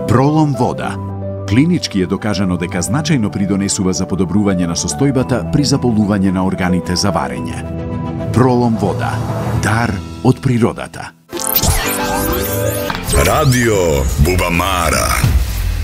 Пролом вода. Клинички е докажано дека значајно придонесува за подобрување на состојбата при заболување на органите за варење. Пролом вода. Дар од природата. Radio Bubamara.